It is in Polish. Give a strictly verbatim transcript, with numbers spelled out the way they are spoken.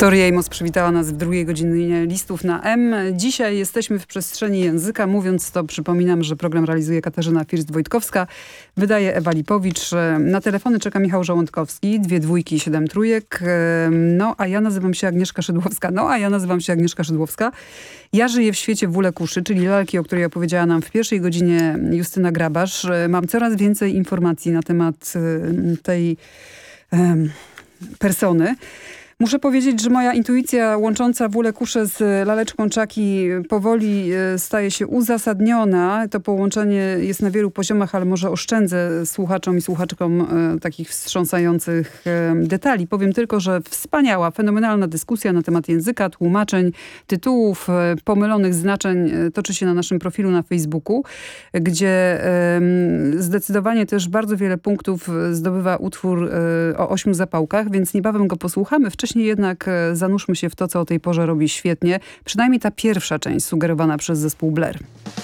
Wiktoria Amos przywitała nas w drugiej godzinie Listów na M. Dzisiaj jesteśmy w przestrzeni języka. Mówiąc to, przypominam, że program realizuje Katarzyna First-Wojtkowska, wydaje Ewa Lipowicz. Na telefony czeka Michał Żołądkowski, dwie dwójki, siedem trójek. No, a ja nazywam się Agnieszka Szydłowska. No, a ja nazywam się Agnieszka Szydłowska. Ja żyję w świecie Wule Kuszy, czyli lalki, o której opowiedziała nam w pierwszej godzinie Justyna Grabasz. Mam coraz więcej informacji na temat tej um, persony. Muszę powiedzieć, że moja intuicja łącząca Wulę Kuszę z laleczką Chucky powoli staje się uzasadniona. To połączenie jest na wielu poziomach, ale może oszczędzę słuchaczom i słuchaczkom e, takich wstrząsających e, detali. Powiem tylko, że wspaniała, fenomenalna dyskusja na temat języka, tłumaczeń, tytułów, e, pomylonych znaczeń e, toczy się na naszym profilu na Facebooku, gdzie e, zdecydowanie też bardzo wiele punktów zdobywa utwór e, o ośmiu zapałkach, więc niebawem go posłuchamy. Wcześniej jednak zanurzmy się w to, co o tej porze robi świetnie. Przynajmniej ta pierwsza część sugerowana przez zespół Blair.